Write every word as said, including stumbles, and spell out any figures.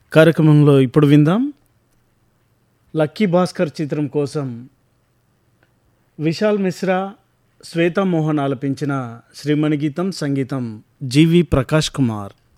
కార్యక్రమంలో ఇప్పుడు విందాం. లక్కీ భాస్కర్ చిత్రం కోసం విశాల్ మిశ్రా, శ్వేతా మోహన్ ఆలపించిన శ్రీమణి గీతం, సంగీతం జీవి ప్రకాష్ కుమార్.